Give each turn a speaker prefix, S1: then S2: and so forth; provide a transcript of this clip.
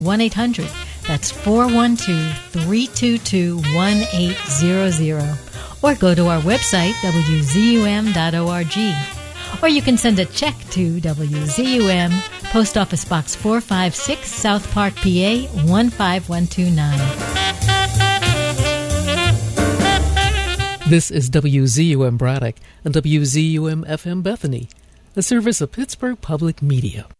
S1: 1-800. That's 412-322-1800. Or go to our website, wzum.org. Or you can send a check to WZUM, Post Office Box 456, South Park, PA 15129.
S2: This is WZUM Braddock and WZUM FM Bethany, a service of Pittsburgh Public Media.